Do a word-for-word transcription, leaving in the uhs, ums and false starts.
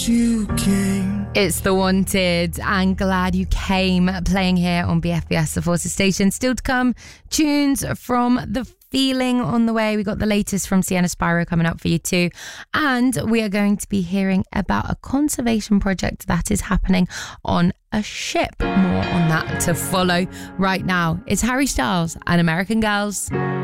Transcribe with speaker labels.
Speaker 1: You came.
Speaker 2: It's The Wanted and Glad You Came, playing here on B F B S, the Forces Station. Still to come, tunes from The Feeling on the way. We got the latest from Sienna Spyro coming up for you too. And we are going to be hearing about a conservation project that is happening on a ship. More on that to follow right now. It's Harry Styles and American Girls.